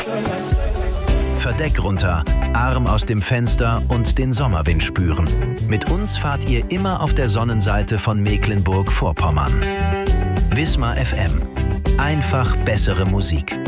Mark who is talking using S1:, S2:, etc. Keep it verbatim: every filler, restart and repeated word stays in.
S1: Verdeck runter, Arm aus dem Fenster und den Sommerwind spüren. Mit uns fahrt ihr immer auf der Sonnenseite von Mecklenburg-Vorpommern. Wismar F M. Einfach bessere Musik.